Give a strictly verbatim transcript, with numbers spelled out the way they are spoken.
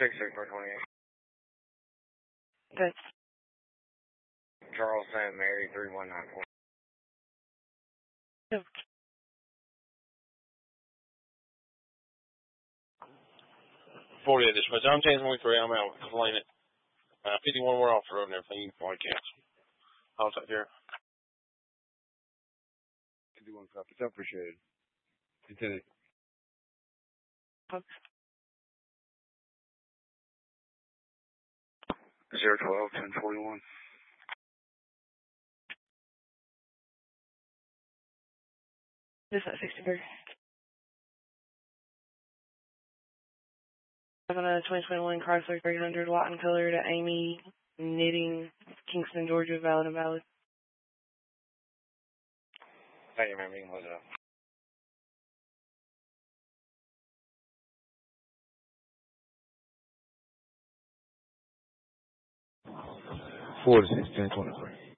six six four twenty-eight. That's Charles Saint Mary three one nine four. Yep. forty-eight dispatch. I'm James one three. I'm out. Explain it. Uh, fifty-one we're off the road and everything. You can probably cancel. I'll take care. fifty-one copy. It's appreciated. Continue. zero twelve ten forty-one. this at sixty-three. I'm on a twenty twenty-one Chrysler three hundred white and color to Amy Knitting, Kingston, Georgia, valid and valid. Thank you, ma'am. You can close it up. Four to six ten twenty-three.